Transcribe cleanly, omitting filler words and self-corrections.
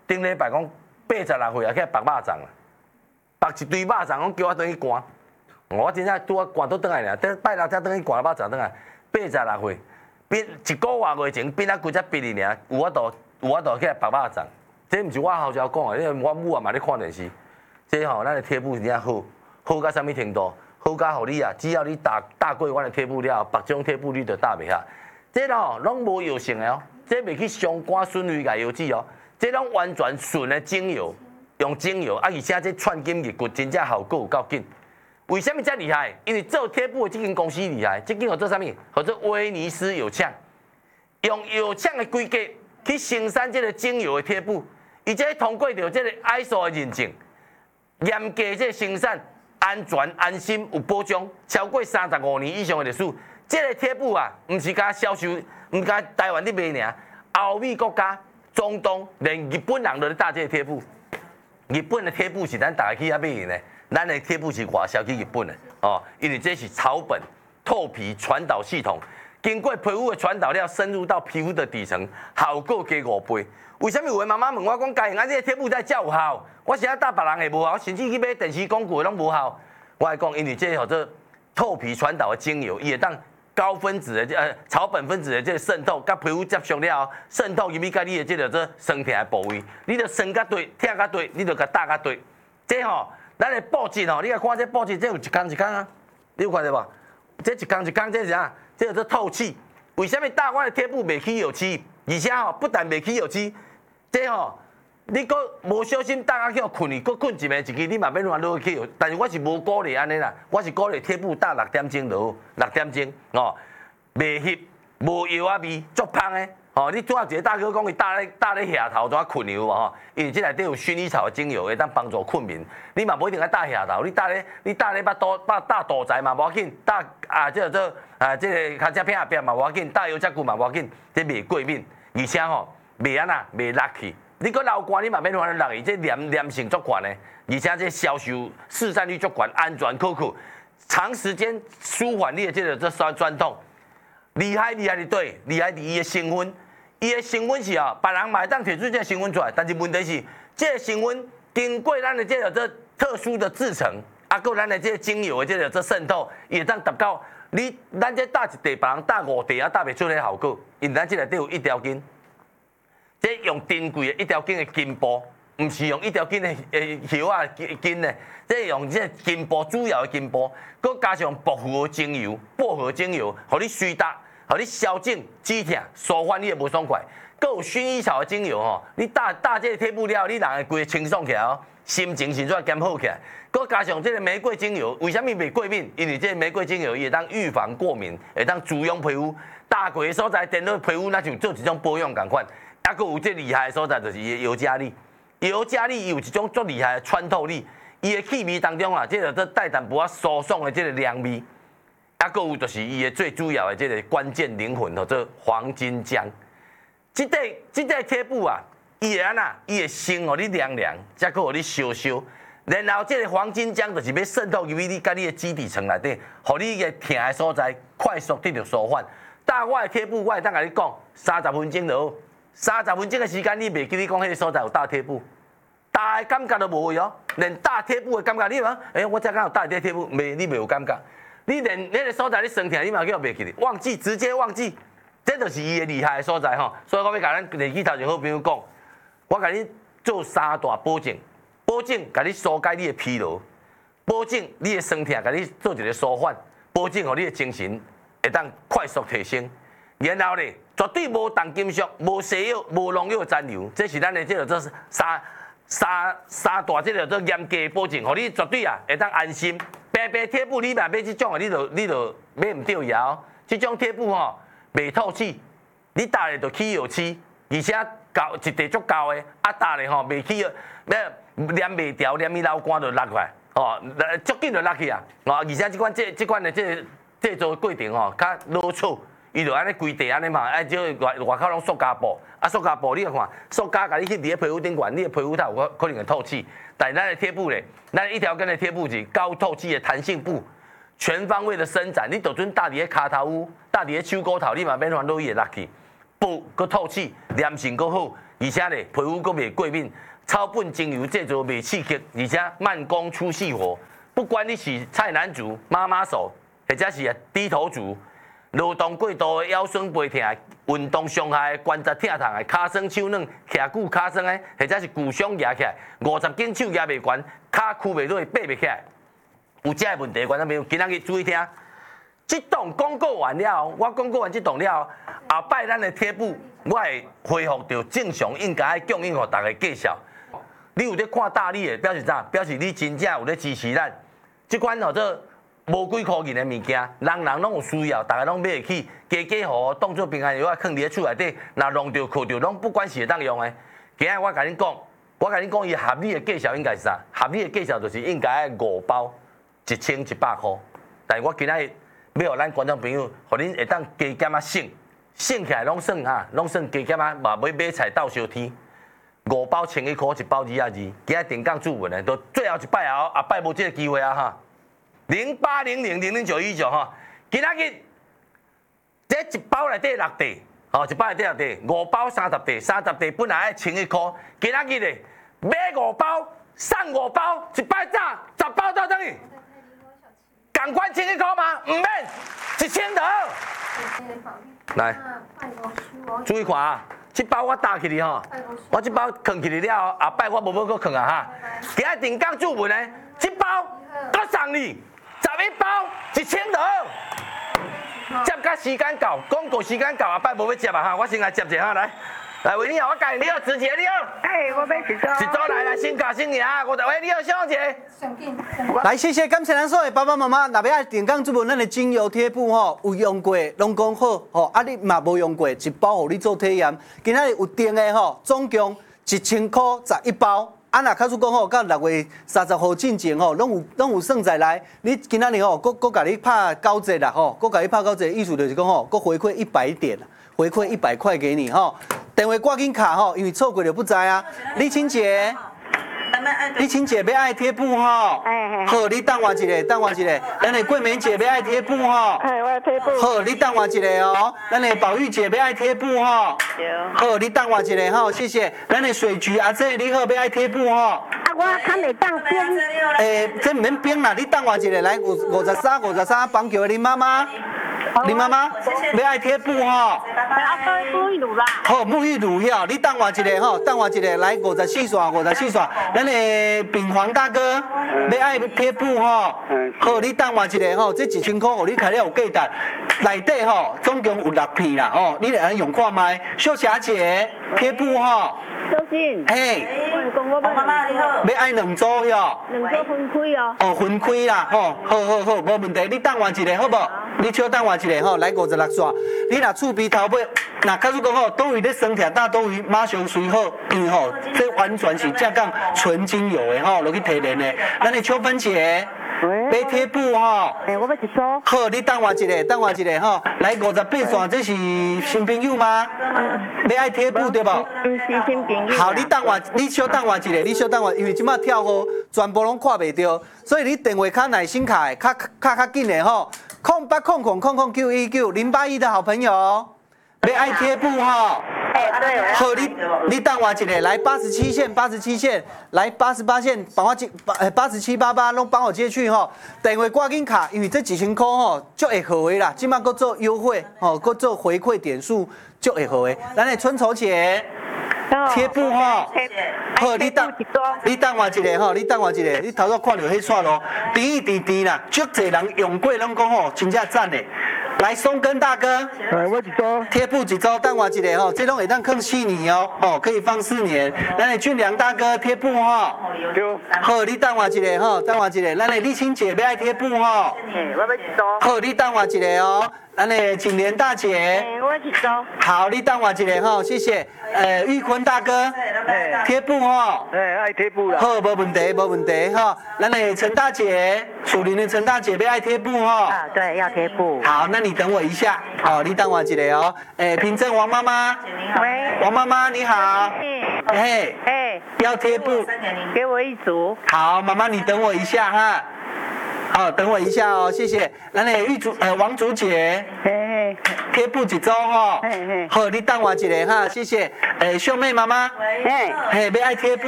顶礼拜讲86岁啊，去拔肉粽啊，拔一堆肉粽，讲叫我转去关。我真正拄啊关倒转来俩，等拜六才转去关肉粽转来。86岁，变1个月前变啊规只逼哩尔，有法度起来拔肉粽。这毋是我后脚讲啊，因为我母啊嘛咧看电视。这吼，咱的贴布真正好，好到啥物程度？好到互你啊，只要你打过阮的贴布了，别种贴布你就打袂下。这咯拢无药性的哦，这袂去伤肝损胃甲药剂哦，这拢完全纯的精油，用精油啊，而且这串金日骨真正效果有够紧。为什么遮厉害？因为做贴布的这间公司厉害，这间叫做啥物？叫做威尼斯药厂，用药厂的规格去生产这个精油的贴布，而且通过着这个 ISO 的认证，严格这个生产安全安心有保障，超过35年以上的历史。这个贴布啊，唔是甲销售，唔甲台湾咧卖尔，欧美国家、中东连日本人都咧打这个贴布。日本的贴布是咱大家去遐买的，咱的贴布是外销去日本的哦，因为这是草本透皮传导系统，经过皮肤的传导了，深入到皮肤的底层，效果加5倍。为什么有的妈妈问我讲，家用这个贴布才有效？我是要打别人的无效，甚至去买电视广告的拢无效。我来讲，因为这叫做透皮传导的精油，伊会当高分子的草本分子的这个渗透，甲皮肤接触了后，渗透入去甲你的这个做酸痛的部位，你着酸甲对，痛甲对，你着甲打甲对。这吼，咱的布质吼，你来看这布质，这有一工一工啊，你有看到无？这一工一工这是啥？这叫做透气。为什么打我的贴布袂起油漆？而且吼，不但袂起油漆，这吼。你搁无小心打啊，去困去，搁困一暝一支，你嘛免乱落去。但是我是无鼓励安尼啦，我是鼓励贴布打6点钟就好，6点钟哦，袂翕，无药啊味，足芳的。哦，你拄啊一个大哥讲伊打咧下头怎啊困有无吼？因为这内底有薰衣草的精油，会当帮助困眠。你嘛无一定要打下头，你打咧打肚仔嘛无要紧，打啊这个这个脚趾片边嘛无要紧，打腰脊骨嘛无要紧，这袂过敏，而且吼袂安那袂落去。你搁流汗，你嘛免乱落去，这黏性足悬的，而且这销售市占率足悬，安全可靠，长时间舒缓你的这酸痛，厉害的对，厉害的伊的成分，伊的成分是啊，别人嘛会当摕出这个成分出来，但是问题是，这个成分经过咱的这个特殊的制成，啊，搁咱的这个精油的这渗透，伊会当达到咱这打一地，别人打5地啊，打袂出个效果，因为咱这内底有1条筋。这用珍贵的1条筋的金箔，唔是用1条筋的叶啊筋呢，这用这金箔主要的金箔，佮加上薄荷精油，互你舒达，互你消肿止痛，舒缓你的无爽快。佮有薰衣草的精油吼，你打这个贴布了，你人会规个清爽起来哦，心情是怎减好起来。佮加上这个玫瑰精油，为什么袂过敏？因为这个玫瑰精油也当预防过敏，会当滋养皮肤。打过的所在，电到皮肤那像做一种保养共款。还佫有最厉害的所在，就是伊的尤加利。尤加利有一种足厉害的穿透力，伊的气味当中啊，这个带淡薄仔舒爽的这个凉味。还佫有就是伊的最主要的这个关键灵魂，叫做黄金姜。这块贴布啊，伊会安那，伊会先互你凉凉，再佫互你烧烧。然后这个黄金姜就是要渗透入去你甲你的基底层内底，互你个痛的所在快速得到舒缓。打我的贴布，我会当甲你讲，30分钟就好。30分钟的时间，你袂记你讲迄个所在有打贴布，打的感觉都无去哦，连打贴布的感觉，你讲，我才敢有打这贴布，你袂有感觉，你连迄个所在你酸痛，你嘛叫袂记哩，忘记，直接忘记，这就是伊的厉害的所在吼。所以我要甲咱连续头前好朋友讲，我甲你做3大保证，甲你疏解你的疲劳，保证你的酸痛，甲你做一个舒缓，保证互你的精神会当快速提升，然后咧。绝对无重金属、无西药、无农药残留，这是咱的这个做三大这个做严格的保证，互你绝对啊会当安心。白贴布你嘛买这种的，你就买唔到呀哦。这种贴布吼袂透气，你打咧就起油漆，而且高一地足高的，啊打咧吼袂起，黏袂掉，黏伊流汗就落来，哦，足紧就落去啊。哦，而且这款的制作过程吼较老粗。伊就安尼规地安尼嘛，即外口拢塑胶布，啊塑胶布你看，塑胶甲你去伫咧皮肤顶管，你的皮肤它有可能会透气。但咱的贴布咧，咱一条根的贴布是高透气的弹性布，全方位的伸展，你就准搭伫咧骹头乌，搭伫咧手骨头，你嘛免烦恼伊会落去。布佮透气，粘性佮好， 而且咧皮肤阁袂过敏，草本精油制作袂刺激，而且慢工出细活。不管你是菜篮族、妈妈手，或者是低头族，劳动过度的腰酸背痛、运动伤害、关节疼痛的、骹酸手软、徛久骹酸的，或者是骨伤压起来，50斤手压袂悬，骹屈袂落，爬袂起来，有这个问题，观众朋友今仔日注意听。这档广告完了后，我广告完这档了后，后摆咱的贴布，我会恢复到正常应该供应给大家介绍。你有咧看大力的，表示啥？表示你真正有咧支持咱。这款叫做无几块钱的物件，人人拢有需要，大家拢买得起，家家户户当做平安药啊，放伫咧厝内底，若弄着靠着，拢不管是会当用的。今仔我甲恁讲，我甲恁讲，伊合理的介绍应该是啥？合理的介绍就是应该5包，1100块。但是我今仔要互咱观众朋友，互恁会当加减啊省，省起来拢算哈，拢算加减啊，嘛要买菜斗烧天。5包1100块，1包220。今仔电讲注文的，都最后一摆后，后摆无这个机会啊哈。0800000919哈，今仔日这一包内底6袋，哦，一包内底6袋，5包30袋，30袋本来要1100块，今仔日咧买5包送5包，一摆早10包到等于。赶快1100块吗？唔免，1000就好。来，注意看啊！这包我打起你吼，我这包藏起你了，后摆我无要搁藏啊哈。今仔电讲注文呢，这包搁送你11包，1000就好。接甲时间到，广告时间到，后摆无要接啊哈，我先来接一下来。来，喂，你好，我介你好，子杰，你好。 我要一组。 一组来，新家新年啊！喂，你好，小姐。 来，谢谢，感谢咱所有爸爸妈妈，若要爱电讲主文，咱的精油贴布吼，有用过拢讲好吼，啊你嘛无用过，一包互你做体验。今仔日有订的吼，总共1000块11包。啊，若假使讲吼，到6月30号进前吼，拢有算在内。你今仔日吼，佫甲你拍9折啦吼，佫甲你拍9折，意思就是讲吼，佫回馈100点，回馈100块给你吼。电话挂紧卡吼，因为错过就不知啊。李青姐。你请姐要爱贴布吼，好，你等我一下，等我一下。咱的桂梅姐要爱贴布吼， 我要贴布。 好，你等我一下哦。咱的宝玉姐要爱贴布吼，好，你等我一下吼，谢谢。咱的水菊阿姐你好，要爱贴布吼。 啊，我看袂当编。 这唔免编啦，你等我一下，来53帮叫恁妈妈。林妈妈，要爱贴布吼。 沐浴乳啦。 好，沐浴乳哟，你等我一下吼，等我一下，来54线，咱的bình黄大哥要爱贴布吼。好，你等我一下吼，这1000块，互你开了有价值。内底吼，总共有6片啦吼，你来用看卖。秀霞姐贴布吼。 小心。 嘿。 我妈妈你好。 要爱2组哟。 2组分开哦。 哦，分开啦吼，好，无问题，你等我一下好无？你稍等我一下吼，来56线。你若厝边头尾，若假如讲吼，倒位咧酸痛，打倒位马上随好，因为吼，这完全是正讲纯精油的吼，落去提炼的。咱的秋芬姐，买贴布吼。 我要一组。 好，你等我一下吼，来58线，这是新朋友吗？要爱贴布对无？ 不是新朋友。 好，你稍等我一下，因为即马跳号全部拢看袂到，所以你电话较耐心卡，较紧的吼。0800009919，081的好朋友，要爱贴布吼。 对。 好，你等我一下，来87线，来88线，帮我接8788拢帮我接去吼。电话挂紧卡，因为这1000块吼，足会好的啦，即马搁做优惠吼，搁做回馈点数，足会好的。咱的春愁姐。贴布吼，好，你等我一下吼，你头先看到迄串咯，甜啦，足侪人用过拢讲吼，真正赞的。来，松根大哥， 我一组。 贴布一组，等我一下吼，这拢会当放4年哦，可以放4年。咱的俊良大哥贴布吼，好，你等我一下吼，咱的丽青姐要爱贴布吼， 我要一组。 好，你等我一下哦。咱的景莲大姐， 我一组。 好，你等我一下吼，谢谢。玉坤大哥，贴布吼， 爱贴布啦。 好，无问题吼。咱的陈大姐，属林的陈大姐要爱贴布吼。 对，要贴布。 好，那你等我一下，好，你等我一下哦。平镇王妈妈， 喂， 王妈妈你好。嘿，要贴布， 给我一组。 好，妈妈你等我一下哈。好，等我一下哦，谢谢。咱的王竹姐， 贴布一组吼。好，你等我一下哈，谢谢。秀妹妈妈， 嘿。 嘿，要爱贴布。